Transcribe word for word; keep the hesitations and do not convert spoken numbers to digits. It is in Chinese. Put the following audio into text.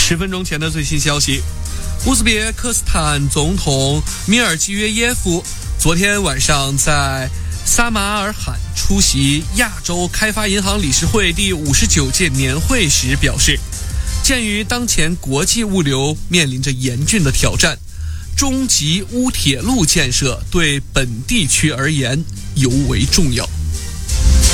十分钟前的最新消息，乌兹别克斯坦总统米尔基约耶夫昨天晚上在撒马尔罕出席亚洲开发银行理事会第五十九届年会时表示，鉴于当前国际物流面临着严峻的挑战，中级乌铁路建设对本地区而言尤为重要。